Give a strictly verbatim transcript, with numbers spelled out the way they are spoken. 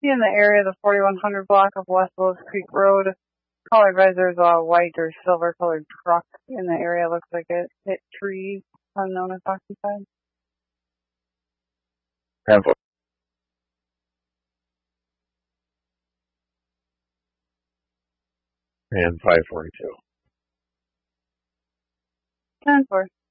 in the area of the forty-one hundred block of West Willows Creek Road. Caller advisor is a white or silver colored truck in the area. Looks like it hit trees, unknown if occupied. ten four. And five forty-two. ten four.